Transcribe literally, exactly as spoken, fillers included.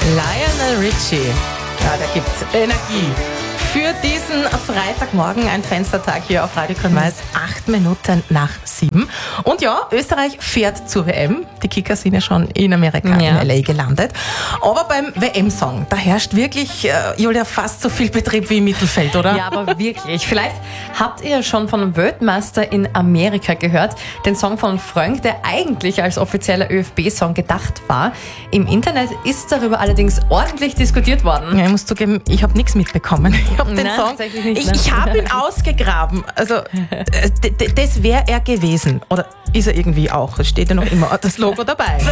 Lionel Richie. Ja, der gibt Energie. Für diesen Freitagmorgen ein Fenstertag hier auf Radio Grün-Weiß, acht Minuten nach sieben. Und ja, Österreich fährt zur W M. Die Kicker sind ja schon in Amerika, ja. in L A gelandet. Aber beim W M-Song, da herrscht wirklich, äh, Julia, fast so viel Betrieb wie im Mittelfeld, oder? Ja, aber wirklich. Vielleicht habt ihr schon von Weltmeister in Amerika gehört. Den Song von Frönk, der eigentlich als offizieller Ö F B-Song gedacht war. Im Internet ist darüber allerdings ordentlich diskutiert worden. Ja, ich muss zugeben, ich habe nichts mitbekommen. Ich habe den Nein, Song, tatsächlich nicht, ich, ne? ich habe ihn ausgegraben. Also äh, d- d- das wäre er gewesen. Oder ist er irgendwie auch? Es steht ja noch immer das Logo dabei.